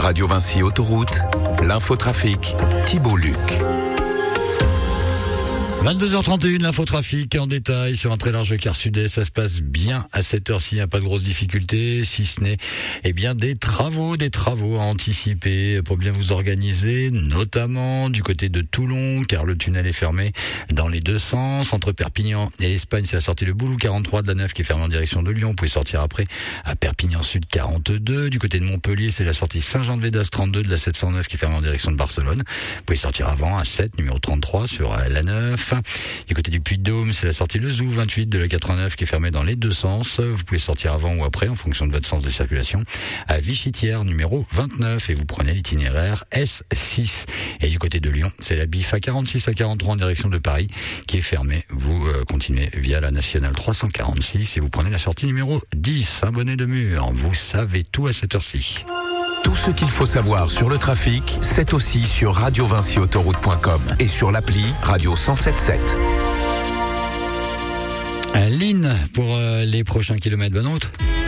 Radio Vinci Autoroute, l'infotrafic, Thibault Luc. 22h31, l'infotrafic en détail sur un très large quart sud-est. Ça se passe bien à cette heure-ci, il n'y a pas de grosses difficultés, si ce n'est des travaux à anticiper pour bien vous organiser, notamment du côté de Toulon, car le tunnel est fermé dans les deux sens. Entre Perpignan et l'Espagne, c'est la sortie de Boulou 43 de la 9 qui est fermée en direction de Lyon. Vous pouvez sortir après à Perpignan Sud 42. Du côté de Montpellier, c'est la sortie Saint-Jean-de-Védas 32 de la 709 qui est fermée en direction de Barcelone. Vous pouvez sortir avant à 7, numéro 33 sur la 9. Du côté du Puy-de-Dôme, c'est la sortie Le Zou 28 de la 89 qui est fermée dans les deux sens. Vous pouvez sortir avant ou après en fonction de votre sens de circulation. À Vichy-Thiers, numéro 29, et vous prenez l'itinéraire S6. Et du côté de Lyon, c'est la BIF A46 à 43 en direction de Paris qui est fermée. Vous continuez via la nationale 346 et vous prenez la sortie numéro 10, Saint-Bonnet-de-Mur. Vous savez tout à cette heure-ci. Tout ce qu'il faut savoir sur le trafic, c'est aussi sur radiovinciautoroute.com et sur l'appli Radio 107.7. Lynn, pour les prochains kilomètres, bonne route.